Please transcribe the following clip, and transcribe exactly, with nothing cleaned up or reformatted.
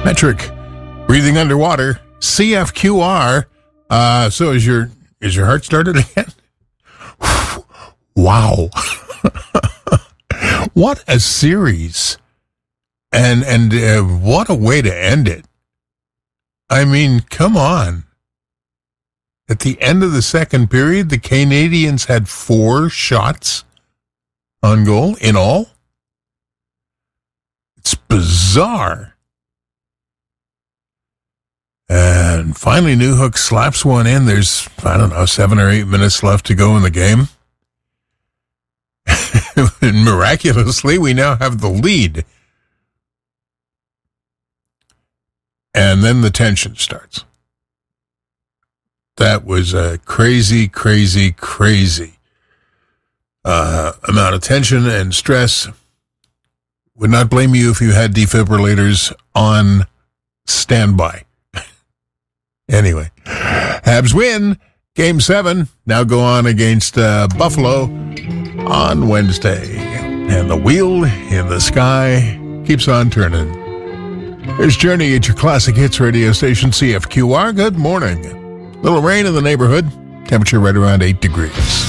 Metric, breathing underwater, C F Q R. Uh, so is your is your heart started again? Wow. What a series. And, and uh, what a way to end it. I mean, come on. At the end of the second period, the Canadians had four shots on goal in all. It's bizarre. And finally, Newhook slaps one in. There's, I don't know, seven or eight minutes left to go in the game. And miraculously, we now have the lead. And then the tension starts. That was a crazy, crazy, crazy uh, amount of tension and stress. Would not blame you if you had defibrillators on standby. Anyway, Habs win game seven. Now go on against uh, Buffalo on Wednesday. And the wheel in the sky keeps on turning. Here's Journey at your classic hits radio station, C F Q R. Good morning. Little rain in the neighborhood. Temperature right around eight degrees.